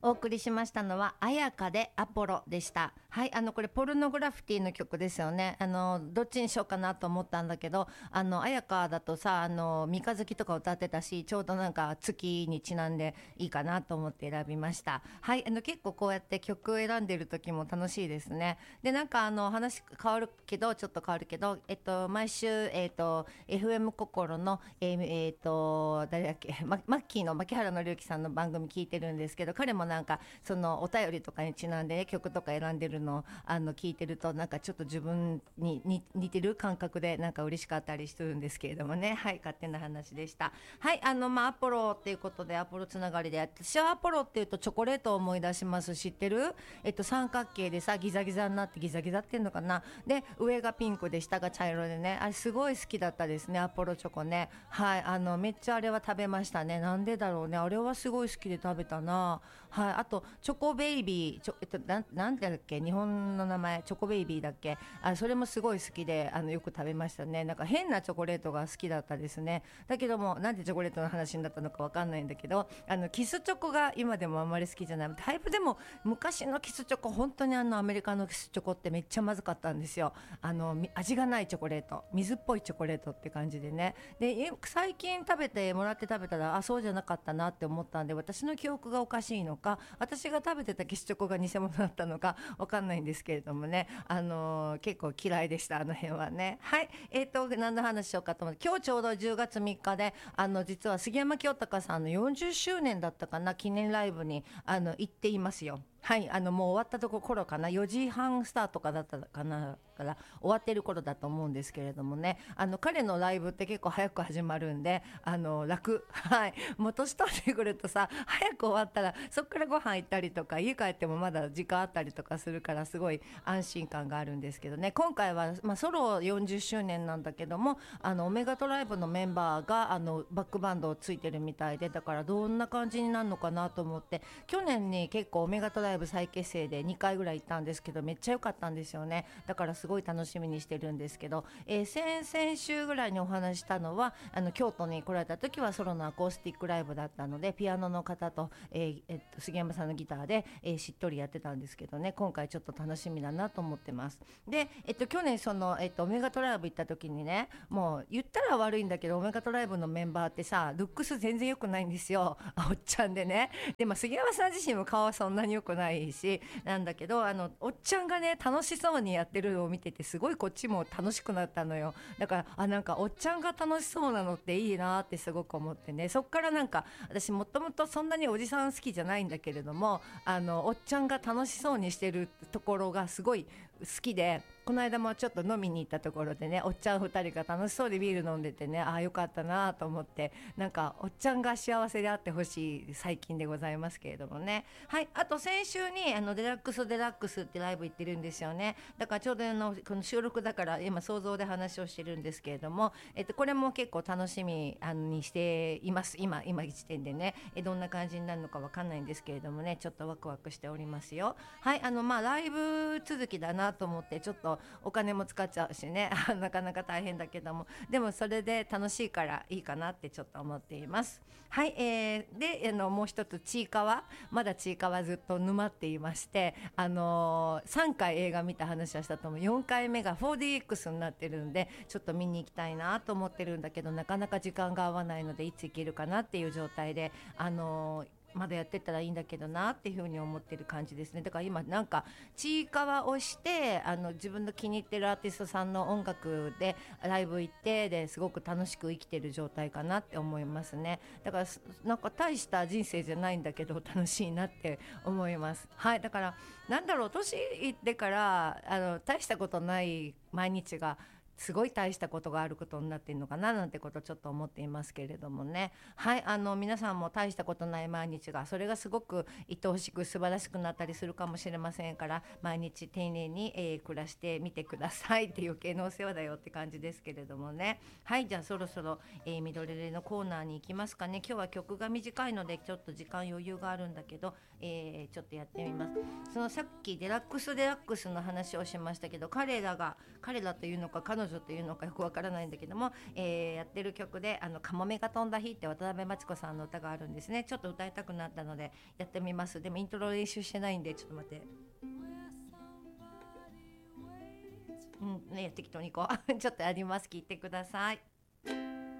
お送りしましたのは彩香でアポロでした。はい、これポルノグラフィティの曲ですよね。どっちにしようかなと思ったんだけど、彩香だとさ、三日月とか歌ってたし、ちょうどなんか月にちなんでいいかなと思って選びました。はい、結構こうやって曲を選んでる時も楽しいですね。で、なんか話変わるけど、ちょっと変わるけど、毎週FM 心の誰だっけ、マッキーの牧原紀之さんの番組聞いてるんですけど、彼もなんかそのお便りとかにちなんで、ね、曲とか選んでるのを聞いてると、なんかちょっと自分に似てる感覚でなんか嬉しかったりするんですけれどもね。はい、勝手な話でした。はい、アポロっていうことで、アポロつながりで、私はアポロっていうとチョコレートを思い出します。知ってる？三角形でさ、ギザギザになって、ギザギザっていうのかな、で上がピンクで下が茶色でね、あれすごい好きだったですね、アポロチョコね。はい、めっちゃあれは食べましたね。なんでだろうね、あれはすごい好きで食べたな。はい、あとチョコベイビー、なんてだっけ、日本の名前チョコベイビーだっけ、それもすごい好きでよく食べましたね。なんか変なチョコレートが好きだったですね。だけども、なんでチョコレートの話になったのかわかんないんだけど、キスチョコが今でもあんまり好きじゃない。だいぶでも昔のキスチョコ、本当にアメリカのキスチョコってめっちゃまずかったんですよ。味がないチョコレート、水っぽいチョコレートって感じでね。で最近食べたら、そうじゃなかったなって思ったんで、私の記憶がおかしいのか、私が食べてたキスチョコが偽物だったのかわかんないんですけれどもね、結構嫌いでした、あの辺はね。はい、何の話しようかと思って、今日ちょうど10月3日で実は杉山清隆さんの40周年だったかな、記念ライブに行っていますよ。はい、もう終わったところかな、4時半スタートかだったかな、から終わってる頃だと思うんですけれどもね、彼のライブって結構早く始まるんで楽。はい、もう年取ってくるとさ、早く終わったらそっからご飯行ったりとか、家帰ってもまだ時間あったりとかするから、すごい安心感があるんですけどね。今回は、ソロ40周年なんだけども、オメガトライブのメンバーがバックバンドをついてるみたいで、だからどんな感じになるのかなと思って、去年に結構オメガトライブ再結成で2回ぐらい行ったんですけど、めっちゃ良かったんですよね。だからすごい楽しみにしてるんですけど、先々週ぐらいにお話したのは、京都に来られた時はソロのアコースティックライブだったので、ピアノの方と、杉山さんのギターで、しっとりやってたんですけどね、今回ちょっと楽しみだなと思ってます。で、去年その、オメガトライブ行った時にね、もう言ったら悪いんだけど、オメガトライブのメンバーってさ、ルックス全然良くないんですよ、おっちゃんでね。でも杉山さん自身も顔はそんなに良くないしなんだけど、おっちゃんがね楽しそうにやってるのを見てて、すごいこっちも楽しくなったのよ。だからなんかおっちゃんが楽しそうなのっていいなってすごく思ってね、そっからなんか私もともとそんなにおじさん好きじゃないんだけれども、おっちゃんが楽しそうにしてるところがすごい好きで、この間もちょっと飲みに行ったところでね、おっちゃん2人が楽しそうでビール飲んでてね、よかったなと思って、なんかおっちゃんが幸せであってほしい最近でございますけれどもね。はい、あと先週にデラックスってライブ行ってるんですよね。だからちょうどこの収録だから今想像で話をしてるんですけれども、これも結構楽しみにしています。今時点でね、どんな感じになるのかわかんないんですけれどもね、ちょっとワクワクしておりますよ。はい、ライブ続きだなと思って、ちょっとお金も使っちゃうしねなかなか大変だけども、でもそれで楽しいからいいかなってちょっと思っています。はい、でもう一つちいかわ、まだちいかわずっと沼っていまして、3回映画見た話はしたと思う。4回目が 4DX になってるんで、ちょっと見に行きたいなと思ってるんだけど、なかなか時間が合わないので、いつ行けるかなっていう状態で、まだやってったらいいんだけどなっていうふうに思ってる感じですね。だから今なんかちいかわをして自分の気に入ってるアーティストさんの音楽でライブ行って、ですごく楽しく生きてる状態かなって思いますね。だからなんか大した人生じゃないんだけど楽しいなって思います。はい、だからなんだろう、年いってから大したことない毎日がすごい大したことがあることになっているのかななんてことをちょっと思っていますけれどもね。はい、皆さんも大したことない毎日が、それがすごく愛おしく素晴らしくなったりするかもしれませんから、毎日丁寧に、暮らしてみてくださいっていう系のお世話だよって感じですけれどもね。はい、じゃあそろそろ、緑レのコーナーに行きますかね。今日は曲が短いのでちょっと時間余裕があるんだけど、ちょっとやってみます。そのさっきデラックスの話をしましたけど、彼らというのか彼女というのかよくわからないんだけども、やってる曲でカモメが飛んだ日って渡辺真知子さんの歌があるんですね。ちょっと歌いたくなったのでやってみます。でもイントロ練習してないんでちょっと待って。ね、適当にこうちょっとやります。聞いてください。